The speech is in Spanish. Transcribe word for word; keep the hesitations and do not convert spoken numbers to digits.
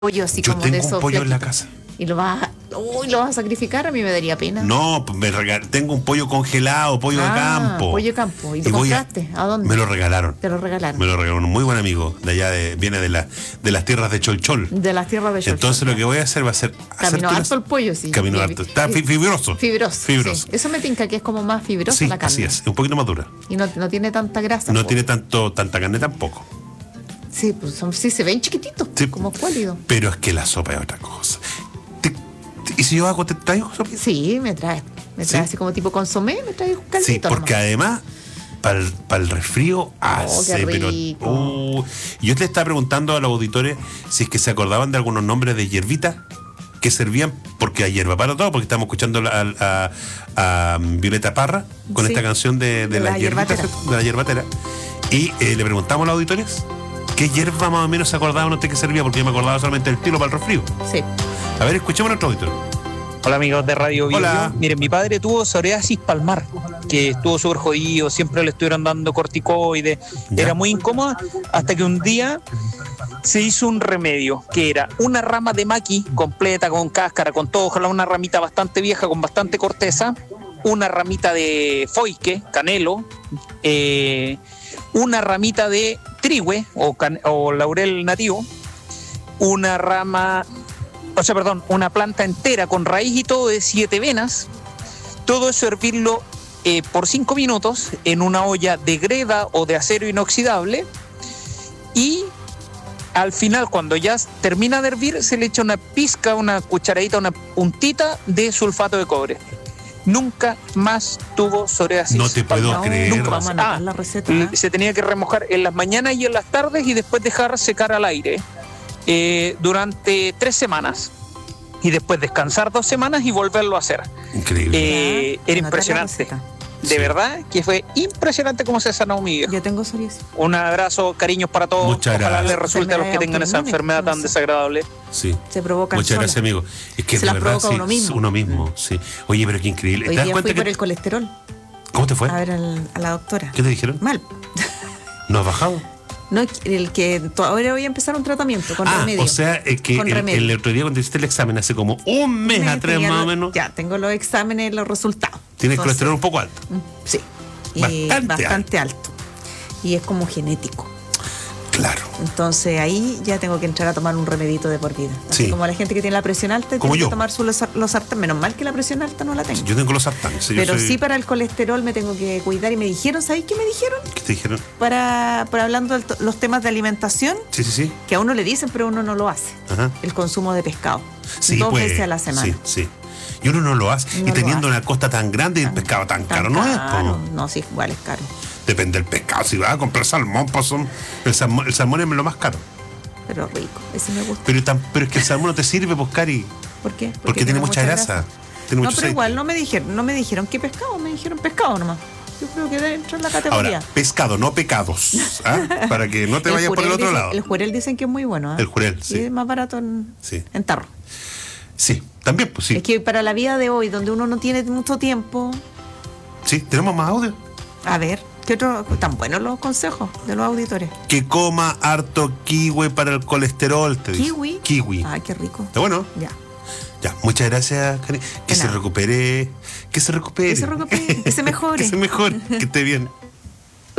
pollo así Yo como de tengo esos un pollo en la flaquitos. casa. Y lo vas a, uy, lo vas a sacrificar, a mí me daría pena. No, pues me regal- tengo un pollo congelado, pollo ah, de campo. pollo de campo. ¿Y tú voy a- compraste? ¿A, dónde? Me lo regalaron. Te lo regalaron. Me lo regaló un muy buen amigo de allá, de, viene de, la, de las tierras de Cholchol. De las tierras de Cholchol. Entonces lo que voy a hacer va a ser... Camino hacerte harto el unas- pollo, sí. Camino Y- harto. Está y- fi- fibroso. Fibroso. Fibroso. Sí. Eso me tinca que es como más fibrosa Sí, la carne. así es. Un poquito más dura. Y no, no tiene tanta grasa. No po. tiene tanto tanta carne tampoco. Sí, pues son, sí, se ven chiquititos, Sí. como cuálidos. Pero es que la sopa es otra cosa. Te- te- ¿Y si yo hago, te traigo sopa? Sí, me trae. Me trae ¿Sí? así como tipo consomé, me trae un Sí, caldito. porque nomás. además, para el, para el resfrío, hace, qué pero. rico. Uh, yo le estaba preguntando a los auditores si es que se acordaban de algunos nombres de hierbita que servían, porque hay hierba para todo, porque estamos escuchando a, a- a Violeta Parra con Sí. esta canción de, de, De la, la hierbita, hierbatera. de la hierbatera. Y eh, le preguntamos a los auditores qué hierba más o menos se acordaban ustedes que servía, porque yo me acordaba solamente del tilo para el resfrío. Sí. A ver, escuchemos a nuestro auditor. Hola amigos de Radio Bio. Hola. Bio. Miren, mi padre tuvo psoriasis palmar, que estuvo súper jodido, siempre le estuvieron dando corticoides, Ya. era muy incómoda, hasta que un día se hizo un remedio, que era una rama de maqui completa, con cáscara, con todo, ojalá una ramita bastante vieja, con bastante corteza, una ramita de foique, canelo, eh, una ramita de trigüe o, can- o laurel nativo, una rama, o sea, perdón, una planta entera con raíz y todo de siete venas. Todo eso hervirlo eh, por cinco minutos en una olla de greda o de acero inoxidable. Y al final, cuando ya termina de hervir, se le echa una pizca, una cucharadita, una puntita de sulfato de cobre. Nunca más tuvo psoriasis. No te puedo No, creer. nunca vamos a anotar Ah, la receta. L- ¿eh? Se tenía que remojar en las mañanas y en las tardes y después dejar secar al aire eh, durante tres semanas. Y después descansar dos semanas y volverlo a hacer. Increíble. Eh, Ya, era anotar la impresionante. receta. De Sí. verdad que fue impresionante cómo se sanó mi viejo. Yo tengo psoriasis. Un abrazo, cariños para todos. Muchas Ojalá gracias. les resulte a los que tengan esa Autoinmune, enfermedad tan no sé. desagradable. Sí. Se provocan Muchas solas. gracias, amigo. Es que Se de las verdad, provoca sí, uno mismo. uno mismo, sí. Oye, pero qué increíble. Hoy ¿Te das día cuenta fui que por el colesterol. cómo te fue? A ver al- a la doctora. ¿Qué te dijeron? Mal. ¿No has bajado? No, el que to- ahora voy a empezar un tratamiento con ah, remedio. o sea, es que Con el, remedio. el otro día cuando hiciste el examen, hace como un mes Me atrás tenía más o lo- menos, Ya, tengo los exámenes, los resultados. tienes Entonces, colesterol un poco alto. Sí. Y Bastante bastante, alto. Y es como genético. Claro. Entonces ahí ya tengo que entrar a tomar un remedito de por vida. Así Sí. como la gente que tiene la presión alta Como tiene yo. que tomar su los, los sartén. Menos mal que la presión alta no la tengo. Yo tengo los sartanes. yo Pero soy- sí para el colesterol me tengo que cuidar. Y me dijeron, ¿sabéis qué me dijeron? ¿Qué te dijeron? Para, para hablando de los temas de alimentación, Sí, sí, sí. que a uno le dicen, pero uno no lo hace. Ajá. El consumo de pescado. Sí, Dos pues, veces a la semana. Sí, sí. Y uno no lo hace. No y lo teniendo hace. una costa tan grande y el pescado tan, Tan caro, no es. caro. po. No, sí, igual es caro. Depende del pescado. Si vas a comprar salmón, pues son, el, salmón el salmón es lo más caro. Pero rico. Ese me gusta. Pero, tan, pero es que el salmón no te sirve, pues, Cari. ¿Por qué? Porque, tiene mucha grasa. Tiene No, mucho pero aceite. igual no me dijeron, no me dijeron qué pescado, me dijeron pescado nomás. Yo creo que debe entrar en la categoría. Ahora, pescado, no pecados. ¿Ah? Para que no te El vayas por el jurel otro dice- lado. El jurel dicen que es muy bueno. ¿eh? El jurel, Y sí. es más barato en, Sí. en tarro. Sí, también, pues sí. Es que para la vida de hoy, donde uno no tiene mucho tiempo, Sí, tenemos más audio. a ver, ¿qué otro? Tan buenos los consejos de los auditores. Que coma harto kiwi para el colesterol, te dice. ¿Kiwi? Kiwi. Ay, qué rico. Está bueno. Ya. Ya, muchas gracias, Cari. Que De se nada. recupere. Que se recupere. Que se recupere, que se mejore. que se mejore. Que esté bien.